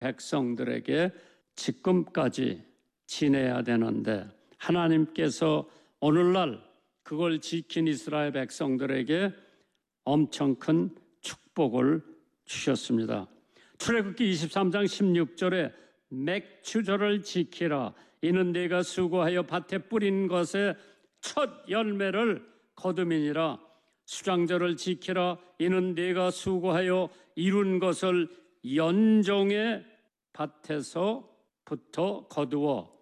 백성들에게 지금까지 지내야 되는데 하나님께서 오늘날 그걸 지킨 이스라엘 백성들에게 엄청 큰 축복을 주셨습니다. 출애굽기 23장 16절에 맥추절을 지키라. 이는 네가 수고하여 밭에 뿌린 것의 첫 열매를 거두미니라. 수장절을 지키라. 이는 네가 수고하여 이룬 것을 연종의 밭에서부터 거두어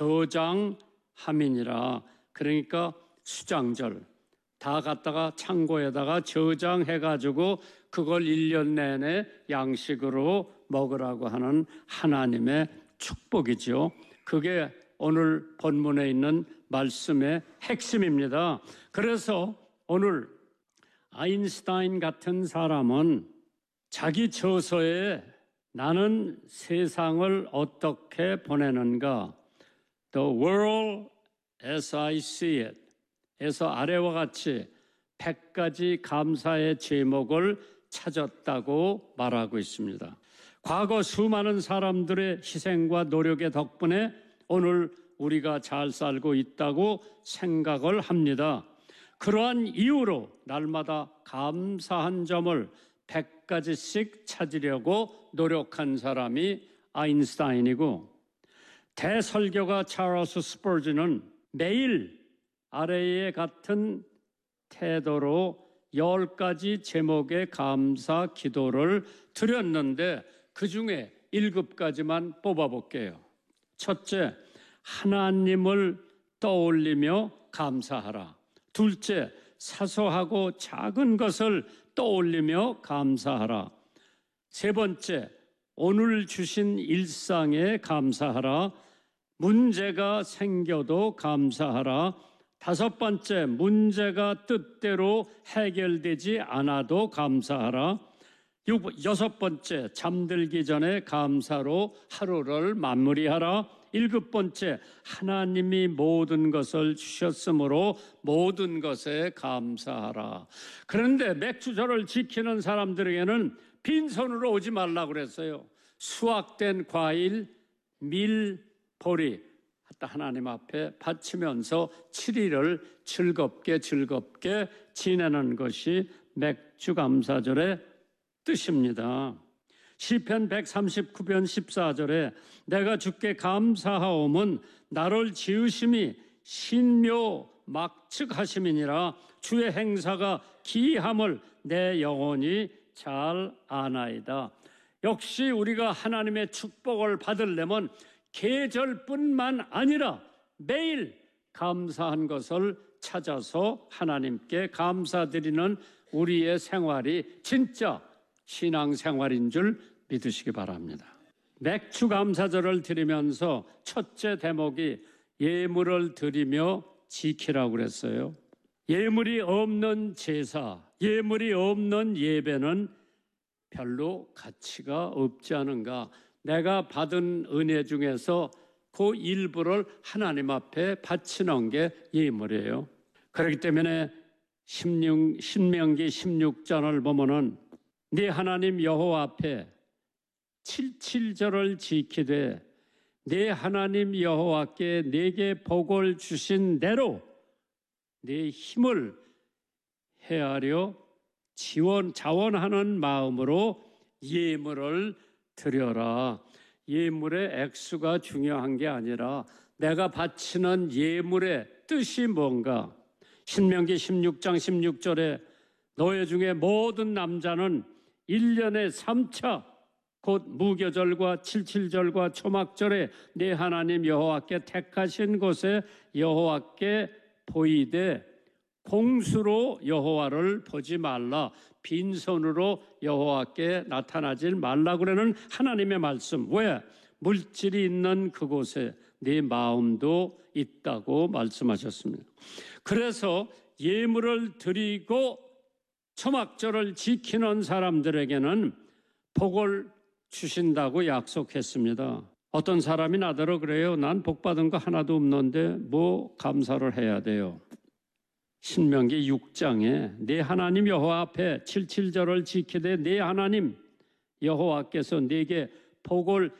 저장함이니라. 그러니까 수장절 다 갖다가 창고에다가 저장해가지고 그걸 1년 내내 양식으로 먹으라고 하는 하나님의 축복이죠. 그게 오늘 본문에 있는 말씀의 핵심입니다. 그래서 오늘 아인슈타인 같은 사람은 자기 저서에 나는 세상을 어떻게 보내는가, The world as I see it 에서 아래와 같이 100가지 감사의 제목을 찾았다고 말하고 있습니다. 과거 수많은 사람들의 희생과 노력의 덕분에 오늘 우리가 잘 살고 있다고 생각을 합니다. 그러한 이유로 날마다 감사한 점을 100가지씩 찾으려고 노력한 사람이 아인슈타인이고, 대설교가 찰스 스퍼전은 매일 아래에 같은 태도로 10가지 제목의 감사 기도를 드렸는데 그 중에 7가지만 뽑아볼게요. 첫째, 하나님을 떠올리며 감사하라. 둘째, 사소하고 작은 것을 떠올리며 감사하라. 세 번째, 오늘 주신 일상에 감사하라. 문제가 생겨도 감사하라. 5번째, 문제가 뜻대로 해결되지 않아도 감사하라. 6번째, 잠들기 전에 감사로 하루를 마무리하라. 7번째, 하나님이 모든 것을 주셨으므로 모든 것에 감사하라. 그런데 맥주절을 지키는 사람들에게는 빈손으로 오지 말라고 그랬어요. 수확된 과일, 밀, 보리 하나님 앞에 바치면서 7일을 즐겁게 지내는 것이 맥주감사절의 뜻입니다. 시편 139편 14절에 내가 주께 감사하옴은 나를 지으심이 신묘막측하심이니라. 주의 행사가 기이함을 내 영혼이 잘 아나이다. 역시 우리가 하나님의 축복을 받으려면 계절뿐만 아니라 매일 감사한 것을 찾아서 하나님께 감사드리는 우리의 생활이 진짜 신앙생활인 줄 믿으시기 바랍니다. 맥주 감사절을 드리면서 첫째 대목이 예물을 드리며 지키라고 그랬어요. 예물이 없는 제사, 예물이 없는 예배는 별로 가치가 없지 않은가. 내가 받은 은혜 중에서 그 일부를 하나님 앞에 바치는 게 예물이에요. 그렇기 때문에 신명기 16장을 보면은 네 하나님 여호와 앞에 77절을 지키되 네 하나님 여호와께 네게 복을 주신 대로 네 힘을 헤아려 자원하는 마음으로 예물을 드려라. 예물의 액수가 중요한 게 아니라 내가 바치는 예물의 뜻이 뭔가. 신명기 16장 16절에 너희 중에 모든 남자는 1년에 3차 곧 무교절과 77절과 초막절에 네 하나님 여호와께 택하신 곳에 여호와께 보이되 공수로 여호와를 보지 말라. 빈손으로 여호와께 나타나지 말라 그러는 하나님의 말씀. 왜? 물질이 있는 그곳에 네 마음도 있다고 말씀하셨습니다. 그래서 예물을 드리고 초막절을 지키는 사람들에게는 복을 주신다고 약속했습니다. 어떤 사람이 나더러 그래요. 난 복 받은 거 하나도 없는데 뭐 감사를 해야 돼요. 신명기 6장에 네 하나님 여호와 앞에 77절을 지키되 네 하나님 여호와께서 네게 복을